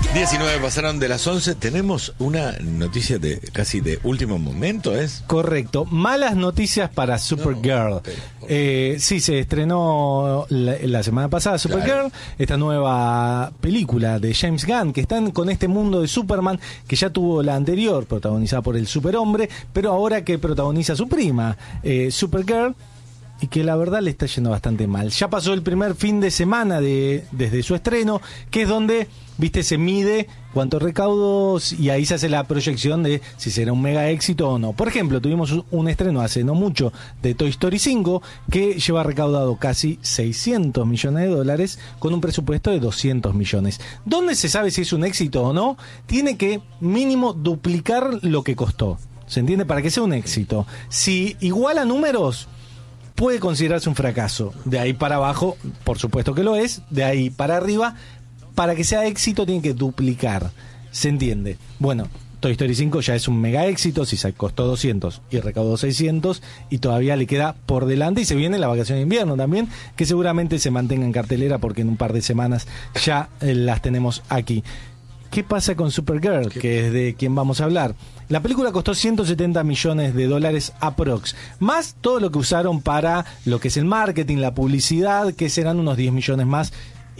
19 pasaron de las 11. Tenemos una noticia de casi de último momento, ¿es? Correcto. Malas noticias para Supergirl. Sí, se estrenó la semana pasada Supergirl, claro. Esta nueva película de James Gunn, que están con este mundo de Superman, que ya tuvo la anterior, protagonizada por el Superhombre, pero ahora que protagoniza su prima, Supergirl, y que la verdad le está yendo bastante mal. Ya pasó el primer fin de semana desde su estreno, que es donde, viste, se mide cuántos recaudos y ahí se hace la proyección de si será un mega éxito o no. Por ejemplo, tuvimos un estreno hace no mucho de Toy Story 5 que lleva recaudado casi $600 millones con un presupuesto de 200 millones. ¿Dónde se sabe si es un éxito o no? Tiene que mínimo duplicar lo que costó. ¿Se entiende? Para que sea un éxito. Si iguala números, puede considerarse un fracaso. De ahí para abajo, por supuesto que lo es. De ahí para arriba, para que sea éxito tiene que duplicar. ¿Se entiende? Bueno, Toy Story 5 ya es un mega éxito. Si se costó 200 y recaudó 600, y todavía le queda por delante, y se viene la vacación de invierno también, que seguramente se mantenga en cartelera porque en un par de semanas ya las tenemos aquí. ¿Qué pasa con Supergirl, que es de quien vamos a hablar? La película costó $170 millones aprox, más todo lo que usaron para lo que es el marketing, la publicidad, que serán unos 10 millones más,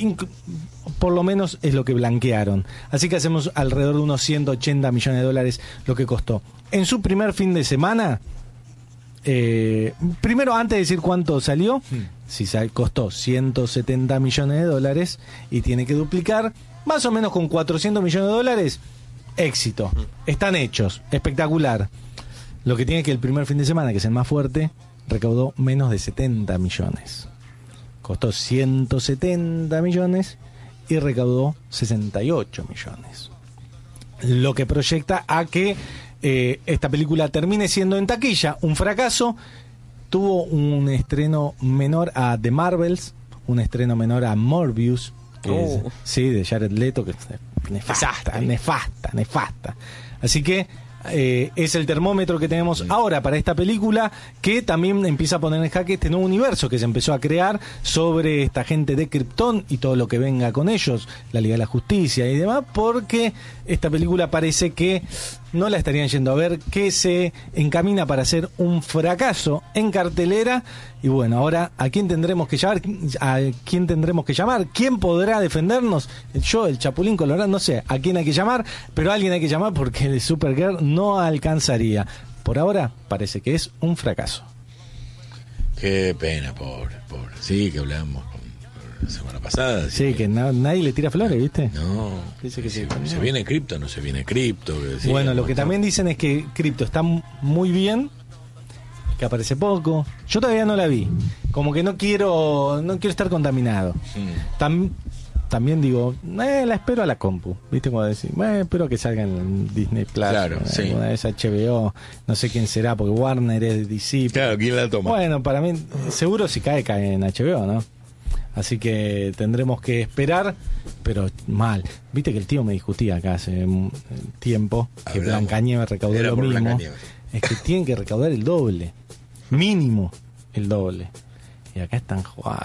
por lo menos es lo que blanquearon. Así que hacemos alrededor de unos $180 millones lo que costó. En su primer fin de semana, primero, antes de decir cuánto salió, si costó $170 millones y tiene que duplicar, más o menos con $400 millones, éxito. Están hechos, espectacular. Lo que tiene que el primer fin de semana, que es el más fuerte, recaudó menos de 70 millones. Costó 170 millones y recaudó 68 millones. Lo que proyecta a que esta película termine siendo en taquilla un fracaso. Tuvo un estreno menor a The Marvels, un estreno menor a Morbius, sí, de Jared Leto, que es nefasta. Así que es el termómetro que tenemos ahora para esta película, que también empieza a poner en jaque este nuevo universo que se empezó a crear sobre esta gente de Krypton y todo lo que venga con ellos, la Liga de la Justicia y demás, porque esta película parece que no la estarían yendo a ver, que se encamina para ser un fracaso en cartelera. Y bueno, ahora ¿a quién tendremos que llamar? ¿Quién podrá defendernos? Yo, el Chapulín Colorado, no sé a quién hay que llamar, pero a alguien hay que llamar porque el Supergirl no alcanzaría. Por ahora parece que es un fracaso. Qué pena, pobre. Sí, que hablamos la semana pasada. Sí, que nadie le tira flores, ¿viste? No. Dice que se viene Crypto, no se viene Crypto. Bueno, lo que también dicen es que Crypto está muy bien, que aparece poco. Yo todavía no la vi. Como que no quiero estar contaminado. También digo, la espero a la compu. ¿Viste cómo decir? Espero que salga en Disney Plus. Claro, sí. Una vez HBO, no sé quién será, porque Warner es de DC. Claro, ¿quién la toma? Bueno, para mí, seguro si cae en HBO, ¿no? Así que tendremos que esperar, pero mal. Viste que el tío me discutía acá hace tiempo, que Blancanieves recaudó lo mismo. Es que tienen que recaudar el doble. Mínimo el doble. Y acá están jugados.